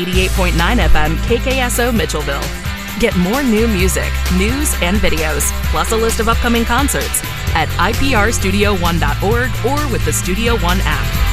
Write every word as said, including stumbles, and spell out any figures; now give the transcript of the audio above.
eighty-eight point nine F M K K S O Mitchellville. Get more new music, news, and videos, plus a list of upcoming concerts at I P R studio one dot org or with the Studio One app.